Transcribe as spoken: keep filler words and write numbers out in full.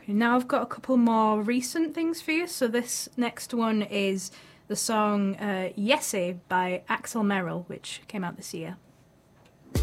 Now I've got a couple more recent things for you. So this next one is the song uh, Yesy by Axel Merrill, which came out this year.